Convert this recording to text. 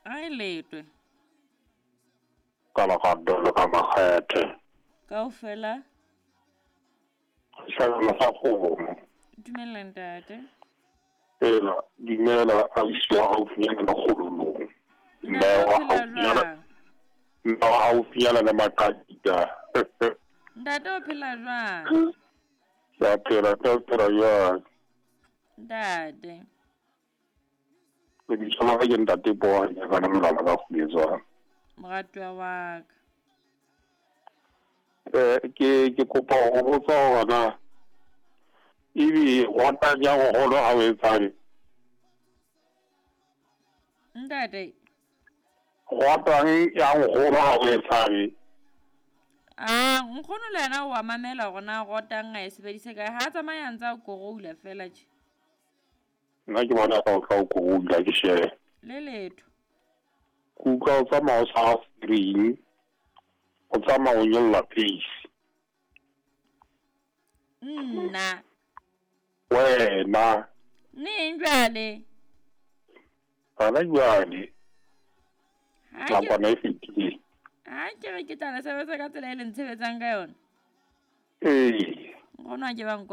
Ai letwe. ka la ka dolo ka makgethe Kaofela. hlahela sa kgomo Dumela ntate. ela dimela a iswa haufinyana le kgololong Ntate o phela jwang? nna haufinyana le makatita Ntate o phela jwang? ya phela jwang Ntate. ke ditšhama ke ntate boa ya kana molala ka kgoletswang Moratwa wa ka. ke kopa go botsa gona ebe gotang ya go golo ga o etsang Ntate. gotang ya go golo ga o etsang Nkgono le yena wa mamela gona gotang a e sebedise kae ha tsamaya ntse a koroula fela tje. nna ke bona ka o tla o koula ke shebe Le letho. ke utlwa o tsamaya o sa screen o tsamaya o nyolla pace Nna. wena Neng jwale? gana jwale Ha nakwana e fetile ke re ke tla le sebetsa ka tsela e leng tshebetsang ka yona. ee Nkgono a ke bang